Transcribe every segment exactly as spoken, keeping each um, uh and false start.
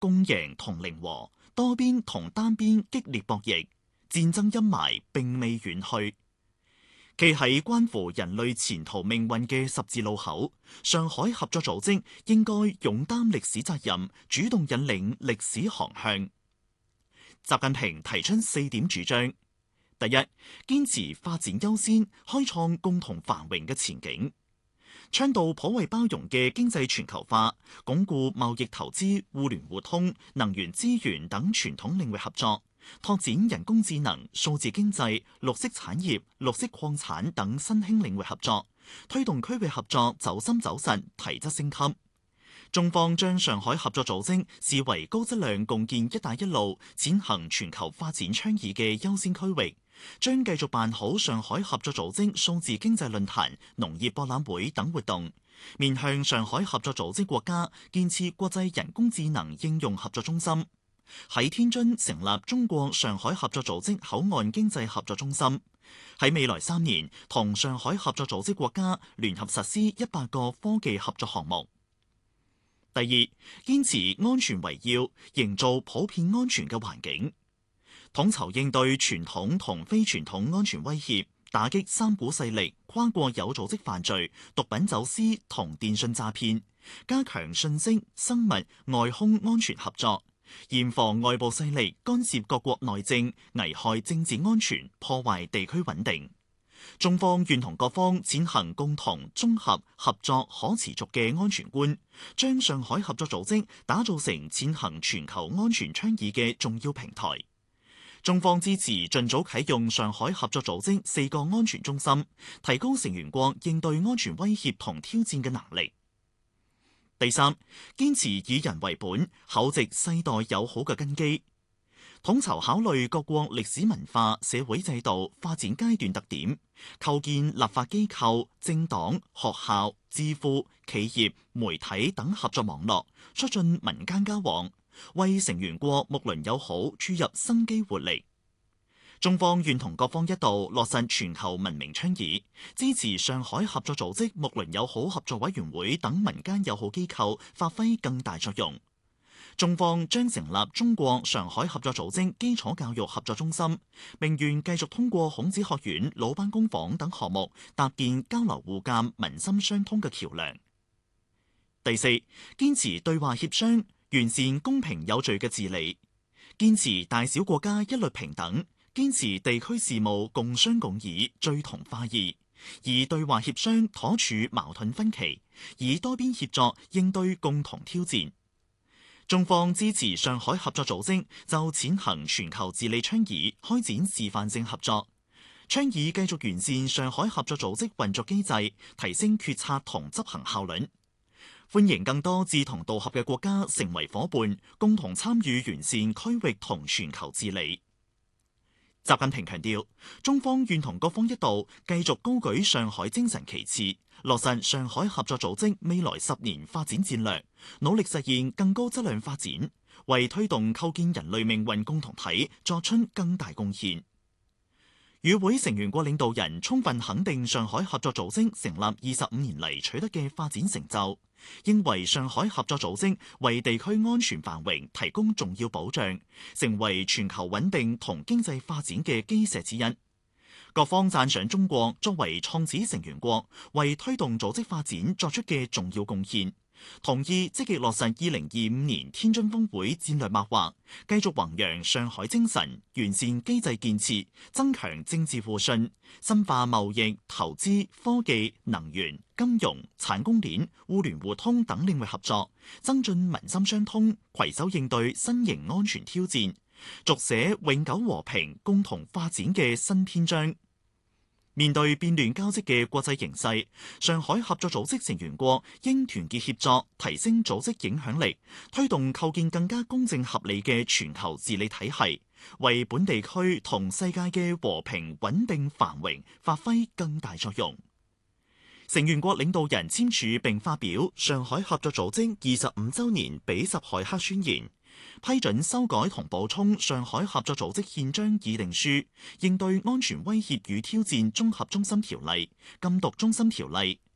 共贏同零和，多邊同單邊激烈博弈，戰爭陰霾並未遠去。企喺關乎人類前途命運嘅十字路口，上海合作組織應該勇擔歷史責任，主動引領歷史航向。習近平提出四點主張：第一，堅持發展優先，開創共同繁榮嘅前景；倡導普惠包容嘅經濟全球化，鞏固貿易投資、互聯互通、能源資源等傳統領域合作。拓展人工智能、數字經濟、綠色產業、綠色礦產等新興領域合作，推動區域合作走深走實、提質升級。中方將上海合作組織視為高質量共建「一帶一路」踐行全球發展倡議嘅優先區域，將繼續辦好上海合作組織數字經濟論壇、農業博覽會等活動，面向上海合作組織國家建設國際人工智能應用合作中心。喺天津成立中國上海合作組織口岸經濟合作中心，喺未來三年同上海合作組織國家聯合實施一百個科技合作項目。第二，堅持安全為要，營造普遍安全嘅環境，統籌應對傳統同非傳統安全威脅，打擊三股勢力、跨國有組織犯罪、毒品走私同電信詐騙，加強信息、生物、外空安全合作。嚴防外部勢力干涉各國內政，危害政治安全，破壞地區穩定。中方願同各方踐行共同、綜合、合作、可持續嘅安全觀，將上海合作組織打造成踐行全球安全倡議嘅重要平台。中方支持盡早啟用上海合作組織四個安全中心，提高成員國應對安全威脅同挑戰嘅能力。第三，堅持以人為本，厚植世代友好嘅根基，統籌考慮各國歷史文化、社會制度發展階段特點，構建立法機構、政黨、學校、智庫、企業、媒體等合作網絡，促進民間交往，為成員國睦鄰友好注入生機活力。中方願同各方一道落實全球文明倡議，支持上海合作組織睦鄰友好合作委員會等民間友好機構發揮更大作用。中方將成立中國上海合作組織基礎教育合作中心，並願繼續通過孔子學院、魯班工坊等項目搭建交流互鑒、民心相通嘅橋樑。第四，堅持對話協商，完善公平有序嘅治理，堅持大小國家一律平等。堅持地區事務共商共議、聚同化異，以對話協商妥處矛盾分歧，以多邊協作應對共同挑戰。中方支持上海合作組織就踐行全球治理倡議開展示範性合作，倡議繼續完善上海合作組織運作機制，提升決策同執行效率。歡迎更多志同道合嘅國家成為夥伴，共同參與完善區域同全球治理。習近平強調，中方願同各方一道繼續高舉上海精神旗幟，落實上海合作組織未來十年發展戰略，努力實現更高質量發展，為推動構建人類命運共同體作出更大貢獻。與會成員國領導人充分肯定上海合作組織成立二十五年嚟取得嘅發展成就，認為上海合作組織為地區安全繁榮提供重要保障，成為全球穩定同經濟發展嘅基石之一。各方讚賞中國作為創始成員國，為推動組織發展作出嘅重要貢獻，同意積極落實二零二五年天津峰會戰略擘劃，繼續弘揚上海精神，完善機制建設，增強政治互信，深化貿易、投資、科技、能源、金融、產供鏈、互聯互通等領域合作，增進民心相通，攜手應對新型安全挑戰，續寫永久和平共同發展嘅新篇章。面對變亂交織嘅國際形勢，上海合作組織成員國應團結協作，提升組織影響力，推動構建更加公正合理嘅全球治理體系，為本地區同世界嘅和平穩定繁榮發揮更大作用。成員國領導人簽署並發表上海合作組織二十五週年比什凱克宣言，批准修改同補充上海合作組織憲章議定書，應對安全威脅與挑戰綜合中心條例、禁毒中心條例，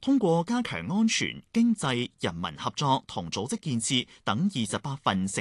通過加強安全、經濟、人民合作同組織建設等二十八份成